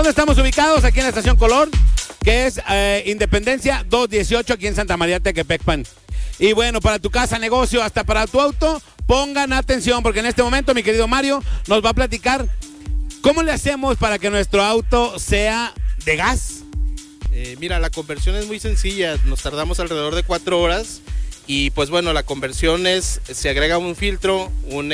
¿Dónde estamos ubicados? Aquí en la Estación Color, que es Independencia 218, aquí en Santa María Tequepecpan. Y bueno, para tu casa, negocio, hasta para tu auto, pongan atención, porque en este momento mi querido Mario nos va a platicar cómo le hacemos para que nuestro auto sea de gas. Mira, la conversión es muy sencilla, nos tardamos alrededor de 4 horas y pues bueno, la conversión se agrega un filtro, un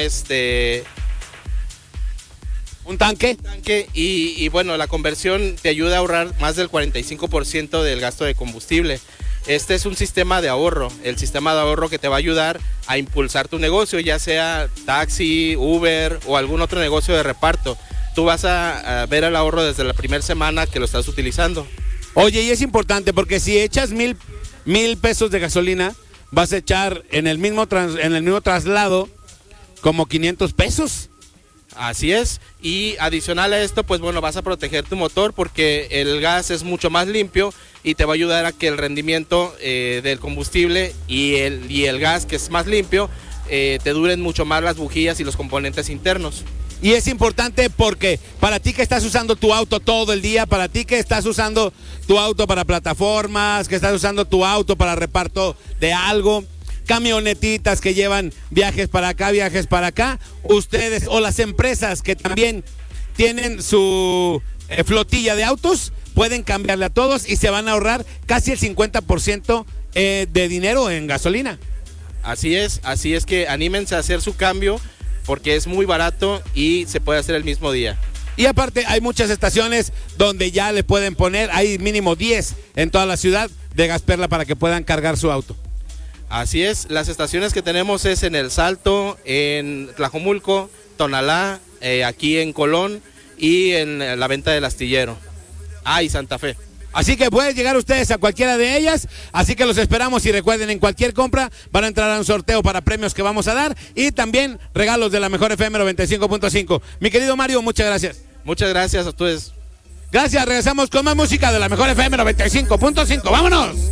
tanque y bueno, la conversión te ayuda a ahorrar más del 45% del gasto de combustible. Este es un sistema de ahorro, el sistema de ahorro que te va a ayudar a impulsar tu negocio, ya sea taxi, Uber o algún otro negocio de reparto. Tú vas a ver el ahorro desde la primera semana que lo estás utilizando. Oye, y es importante porque si echas mil pesos de gasolina, vas a echar en el mismo traslado como 500 pesos. Así es, y adicional a esto, pues bueno, vas a proteger tu motor porque el gas es mucho más limpio y te va a ayudar a que el rendimiento del combustible y el gas, que es más limpio, te duren mucho más las bujías y los componentes internos. Y es importante porque para ti que estás usando tu auto todo el día, para ti que estás usando tu auto para plataformas, que estás usando tu auto para reparto de algo, camionetitas que llevan viajes para acá, ustedes o las empresas que también tienen su flotilla de autos, pueden cambiarle a todos y se van a ahorrar casi el 50% de dinero en gasolina. Así es que anímense a hacer su cambio porque es muy barato y se puede hacer el mismo día. Y aparte hay muchas estaciones donde ya le pueden poner, hay mínimo 10 en toda la ciudad de Gasperla para que puedan cargar su auto. Así es, las estaciones que tenemos es en El Salto, en Tlajomulco, Tonalá, aquí en Colón y en la Venta del Astillero. Y Santa Fe. Así que pueden llegar ustedes a cualquiera de ellas, así que los esperamos y recuerden, en cualquier compra van a entrar a un sorteo para premios que vamos a dar y también regalos de la mejor FM 95.5. Mi querido Mario, muchas gracias. Muchas gracias a ustedes. Gracias, regresamos con más música de la mejor FM 95.5. ¡Vámonos!